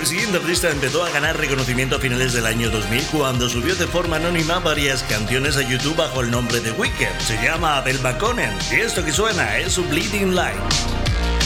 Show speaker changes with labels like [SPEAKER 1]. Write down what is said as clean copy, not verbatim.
[SPEAKER 1] El siguiente artista empezó a ganar reconocimiento a finales del año 2000 cuando subió de forma anónima varias canciones a YouTube bajo el nombre de Weeknd. Se llama Abel Maconnen y esto que suena es su Bleeding Light.